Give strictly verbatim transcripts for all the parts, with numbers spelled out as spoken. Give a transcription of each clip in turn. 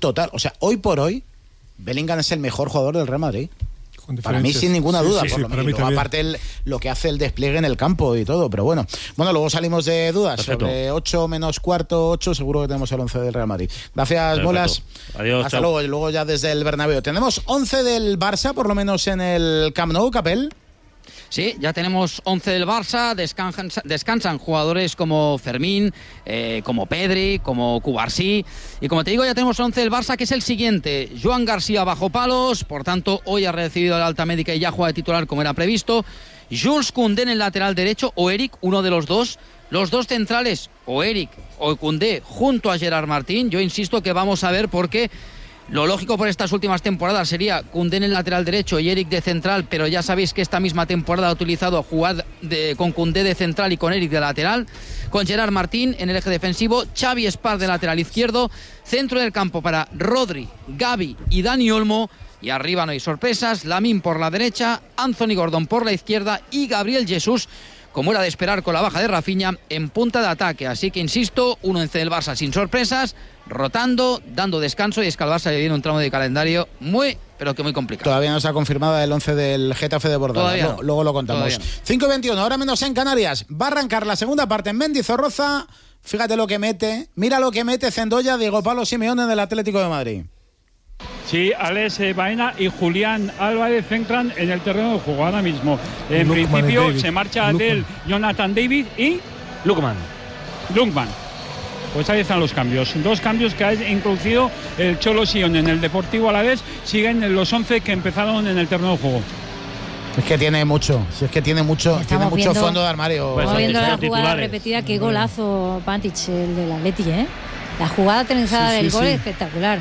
total. O sea, hoy por hoy, Bellingham es el mejor jugador del Real Madrid. Para mí, sin ninguna duda, sí, sí, por sí, lo menos. Aparte el, lo que hace el despliegue en el campo y todo, pero bueno. Bueno, luego salimos de dudas. Perfecto. Sobre ocho menos cuarto, ocho, seguro que tenemos el once del Real Madrid. Gracias, Perfecto. Molas. Adiós. Hasta chao. luego. Y luego ya desde el Bernabéu. Tenemos once del Barça, por lo menos en el Camp Nou, Capel. Sí, ya tenemos once del Barça, descansan, descansan jugadores como Fermín, eh, como Pedri, como Cubarsí, y como te digo ya tenemos once del Barça, que es el siguiente: Joan García bajo palos, por tanto hoy ha recibido la alta médica y ya juega de titular como era previsto. Jules Koundé en el lateral derecho, o Eric, uno de los dos. Los dos centrales, o Eric o Koundé, junto a Gerard Martín. Yo insisto que vamos a ver, porque lo lógico por estas últimas temporadas sería Koundé en el lateral derecho y Eric de central, pero ya sabéis que esta misma temporada ha utilizado a jugar de, con Koundé de central y con Eric de lateral, con Gerard Martín en el eje defensivo, Xavi Espar de lateral izquierdo, centro del campo para Rodri, Gavi y Dani Olmo, y arriba no hay sorpresas, Lamine por la derecha, Anthony Gordon por la izquierda y Gabriel Jesús, como era de esperar con la baja de Rafinha, en punta de ataque. Así que insisto, un once del Barça sin sorpresas, rotando, dando descanso, y es que al Barça le viene un tramo de calendario muy, pero que muy complicado. Todavía no se ha confirmado el once del Getafe de Bordalás. No. Luego, luego lo contamos. No. cinco y veintiuno, ahora menos en Canarias. Va a arrancar la segunda parte en Mendizorroza. Fíjate lo que mete. Mira lo que mete Zendoya, Diego Pablo Simeone del Atlético de Madrid. Sí, Alex Baena y Julián Álvarez entran en el terreno de juego ahora mismo. En Lookman principio se marcha Lookman. del Jonathan David y Lookman. Lookman. Pues ahí están los cambios. Dos cambios que ha introducido el Cholo Simeone en el Deportivo Alavés. Siguen los once que empezaron en el terreno de juego. Es que tiene mucho, si es que tiene mucho, tiene mucho viendo, fondo de armario. Estamos pues viendo la jugada titulares. repetida, qué golazo Pantic, el del Atleti, ¿eh? La jugada trenzada sí, sí, del gol sí. es espectacular.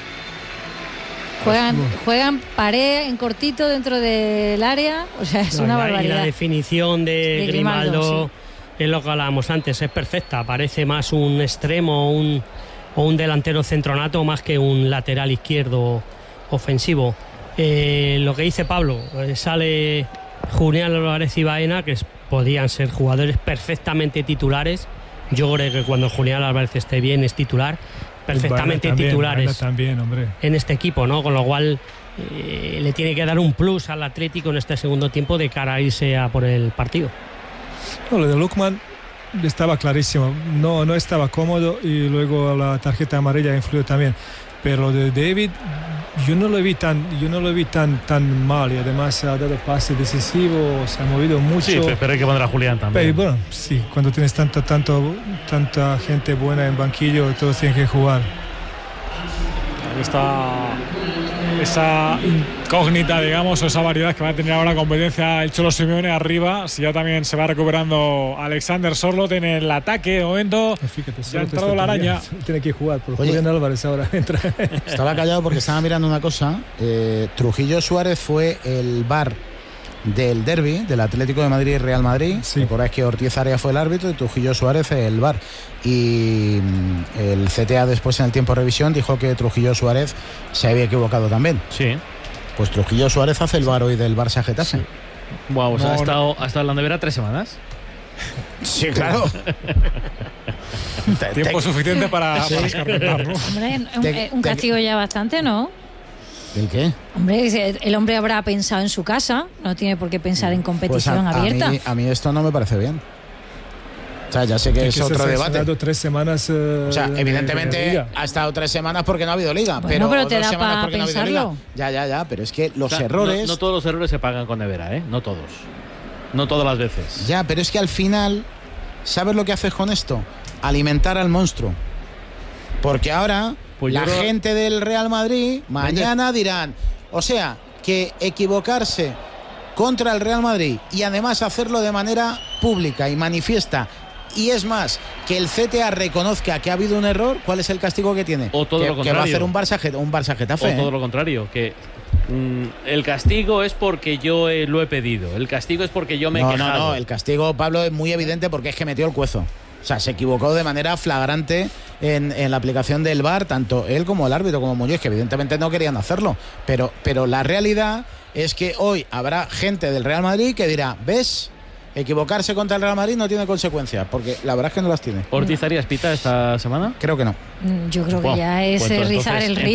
Juegan, juegan pared en cortito dentro del área, o sea, es no, una barbaridad. Y la definición de, de Grimaldo, Grimaldo sí. es lo que hablábamos antes, es perfecta, parece más un extremo un, o un delantero centronato más que un lateral izquierdo ofensivo. Eh, lo que dice Pablo, eh, sale Julián Álvarez y Baena, que es, podían ser jugadores perfectamente titulares. Yo creo que cuando Julián Álvarez esté bien es titular, perfectamente también, titulares también, hombre. en este equipo, ¿no? Con lo cual eh, le tiene que dar un plus al Atlético en este segundo tiempo de cara a irse a por el partido. No, lo de Lookman estaba clarísimo, no, no estaba cómodo y luego la tarjeta amarilla influyó también, pero lo de David yo no lo vi tan yo no lo vi tan tan mal, y además ha dado pases decisivos, se ha movido mucho. Sí, pero hay que poner a Julián también. Pero, bueno, sí, cuando tienes tanto, tanto, tanta gente buena en banquillo, todos tienen que jugar. Esta, esa incógnita, digamos, o esa variedad que va a tener ahora competencia el Cholo Simeone arriba, si ya también se va recuperando Alexander Sorloth en el ataque. De momento Fíjate, ya ha entrado la araña. Tiene que jugar, por Oye, Julián Álvarez ahora entra. Estaba callado porque estaba mirando una cosa. eh, Trujillo Suárez fue el V A R del derbi del Atlético de Madrid y Real Madrid. Sí. Recordáis que Ortiz Arias fue el árbitro y Trujillo Suárez el V A R, y el C T A después en el tiempo de revisión dijo que Trujillo Suárez se había equivocado también. Sí. Pues Trujillo Suárez hace el V A R hoy del Barça Getafe. Sí. Wow, o sea, no, ha estado, ha estado en la nevera tres semanas. Sí, claro. Tiempo suficiente para, sí. para escarmentar, ¿no? Hombre, un, te, un te, castigo ya bastante, ¿no? ¿El qué? Hombre, el hombre habrá pensado en su casa, no tiene por qué pensar en competición pues a, abierta. A mí, a mí esto no me parece bien. O sea, ya sé que Tiene es que otro debate. Ha estado tres semanas. Uh, o sea, evidentemente de, de ha estado tres semanas porque no ha habido liga. Bueno, pero, pero te dos da semanas para porque no ha habido pensarlo. liga. Ya, ya, ya. Pero es que los o sea, errores. No, no todos los errores se pagan con nevera, ¿eh? No todos. No todas las veces. Ya, pero es que al final, ¿sabes lo que haces con esto? Alimentar al monstruo. Porque ahora pues la creo... gente del Real Madrid mañana dirán, o sea, que equivocarse contra el Real Madrid y además hacerlo de manera pública y manifiesta, y es más, que el C T A reconozca que ha habido un error, ¿cuál es el castigo que tiene? O todo que, lo contrario. Que va a hacer un Barça, un Barça Getafe. O todo ¿eh? lo contrario, que mm, el castigo es porque yo eh, lo he pedido. El castigo es porque yo me no, he quejado. No, no, el castigo, Pablo, es muy evidente porque es que metió el cuezo. O sea, se equivocó de manera flagrante en, en la aplicación del V A R, tanto él como el árbitro, como Muñoz, que evidentemente no querían hacerlo. Pero, pero la realidad es que hoy habrá gente del Real Madrid que dirá, ¿ves? Equivocarse contra el Real Madrid no tiene consecuencias, porque la verdad es que no las tiene. ¿Ortiz Arias pita esta semana? Creo que no. Yo creo que wow. ya es pues entonces, rizar el rizo.